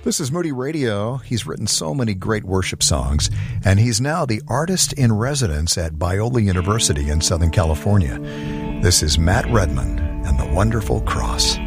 This is Moody Radio. He's written so many great worship songs, and he's now the artist in residence at Biola University in Southern California. This is Matt Redman and the Wonderful Cross.